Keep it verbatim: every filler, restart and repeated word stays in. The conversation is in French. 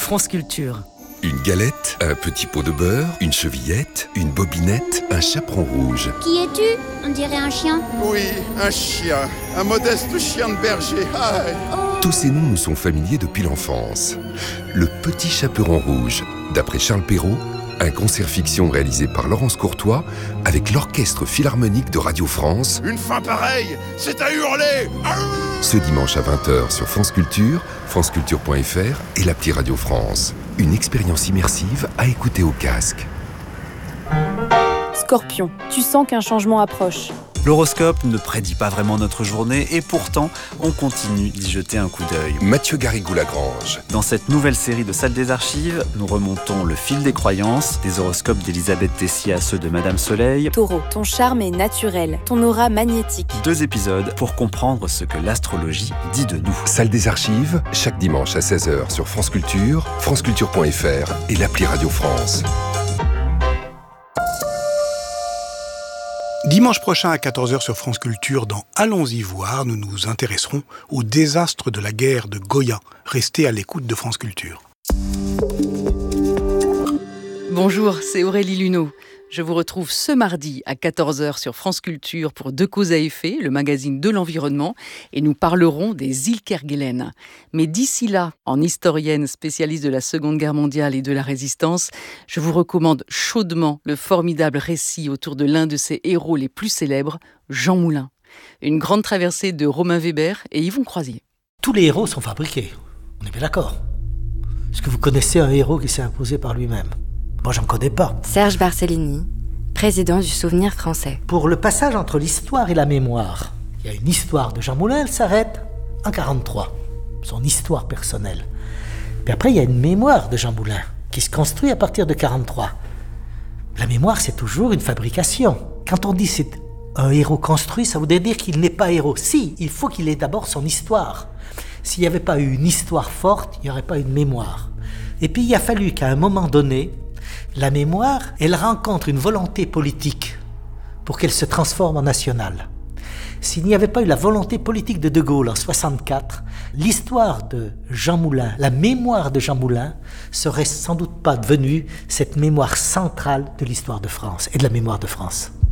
France Culture. Une galette, un petit pot de beurre, une chevillette, une bobinette, un chaperon rouge. Qui es-tu ? On dirait un chien. Oui, un chien. Un modeste chien de berger. Aïe. Oh. Tous ces noms nous sont familiers depuis l'enfance. Le petit chaperon rouge, d'après Charles Perrault, un concert fiction réalisé par Laurence Courtois avec l'Orchestre Philharmonique de Radio France. Une fin pareille, c'est à hurler. Aïe. Ce dimanche à vingt heures sur France Culture, franceculture point f r et l'appli Radio France. Une expérience immersive à écouter au casque. Scorpion, tu sens qu'un changement approche. L'horoscope ne prédit pas vraiment notre journée et pourtant, on continue d'y jeter un coup d'œil. Mathieu Garrigou-Lagrange. Dans cette nouvelle série de Salle des Archives, nous remontons le fil des croyances, des horoscopes d'Elisabeth Tessier à ceux de Madame Soleil. Taureau, ton charme est naturel, ton aura magnétique. Deux épisodes pour comprendre ce que l'astrologie dit de nous. Salle des Archives, chaque dimanche à seize heures sur France Culture, franceculture point f r et l'appli Radio France. Dimanche prochain à quatorze heures sur France Culture, dans Allons-y voir, nous nous intéresserons au désastre de la guerre de Goya. Restez à l'écoute de France Culture. Bonjour, c'est Aurélie Luneau. Je vous retrouve ce mardi à quatorze heures sur France Culture pour De Cause à Effet, le magazine de l'environnement, et nous parlerons des îles Kerguelen. Mais d'ici là, en historienne spécialiste de la Seconde Guerre mondiale et de la Résistance, je vous recommande chaudement le formidable récit autour de l'un de ses héros les plus célèbres, Jean Moulin. Une grande traversée de Romain Weber et Yvon Croisier. Tous les héros sont fabriqués, on est bien d'accord. Est-ce que vous connaissez un héros qui s'est imposé par lui-même ? Moi, j'en connais pas. Serge Barcellini, président du Souvenir français. Pour le passage entre l'histoire et la mémoire, il y a une histoire de Jean Moulin, elle s'arrête en quarante-trois, son histoire personnelle. Puis après, il y a une mémoire de Jean Moulin qui se construit à partir de quarante-trois. La mémoire, c'est toujours une fabrication. Quand on dit c'est un héros construit, ça voudrait dire qu'il n'est pas héros. Si, il faut qu'il ait d'abord son histoire. S'il n'y avait pas eu une histoire forte, il n'y aurait pas une mémoire. Et puis, il a fallu qu'à un moment donné, la mémoire, elle rencontre une volonté politique pour qu'elle se transforme en nationale. S'il n'y avait pas eu la volonté politique de De Gaulle en soixante-quatre, l'histoire de Jean Moulin, la mémoire de Jean Moulin, serait sans doute pas devenue cette mémoire centrale de l'histoire de France et de la mémoire de France.